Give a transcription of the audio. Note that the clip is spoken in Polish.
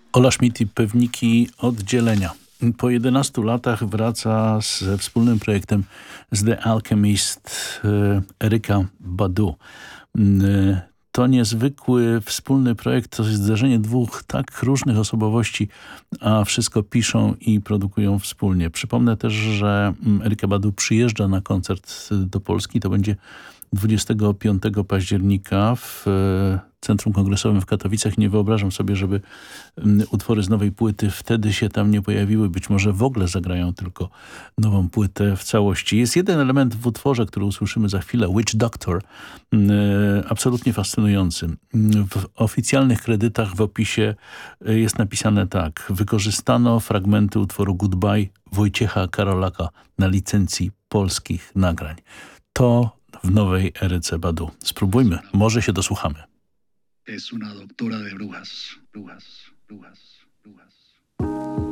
Ola Schmidt i Pewniki Oddzielenia. Po 11 latach wraca ze wspólnym projektem z The Alchemist Erykka Badu. To niezwykły wspólny projekt, to jest zderzenie dwóch tak różnych osobowości, a wszystko piszą i produkują wspólnie. Przypomnę też, że Erykka Badu przyjeżdża na koncert do Polski. To będzie 25 października w Centrum Kongresowym w Katowicach. Nie wyobrażam sobie, żeby utwory z nowej płyty wtedy się tam nie pojawiły. Być może w ogóle zagrają tylko nową płytę w całości. Jest jeden element w utworze, który usłyszymy za chwilę, Witch Doctor, absolutnie fascynujący. W oficjalnych kredytach w opisie jest napisane tak: wykorzystano fragmenty utworu Goodbye Wojciecha Karolaka na licencji polskich nagrań. To w nowej Erykce Badu. Spróbujmy, może się dosłuchamy. Es una doctora de brujas, brujas, brujas, brujas.